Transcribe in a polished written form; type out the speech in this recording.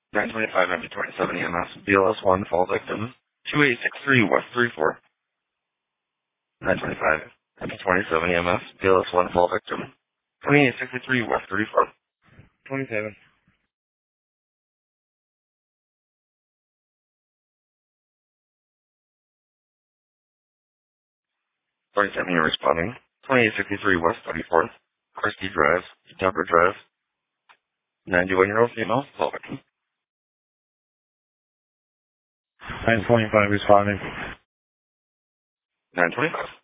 925 empty 27 EMS, BLS 1, fall victim. 2863 West 34. 925 empty 27 EMS, BLS 1, fall victim. 2863 West 34. 27. 47, you're responding. 2863 West 34th. Christie Drive, Tucker Drive. 91-year-old female, fall victim. 925 responding. 925.